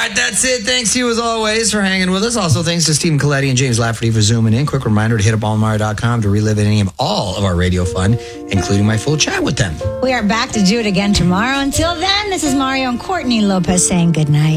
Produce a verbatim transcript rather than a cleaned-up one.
right, that's it. Thanks to you, as always, for hanging with us. Also, thanks to Stephen Coletti and James Lafferty for zooming in. Quick reminder to hit up allmeyer dot com to relive any of all of our radio fun, including my full chat with them. We are back to do it again tomorrow. Until then, this is Mario and Courtney Lopez saying good night.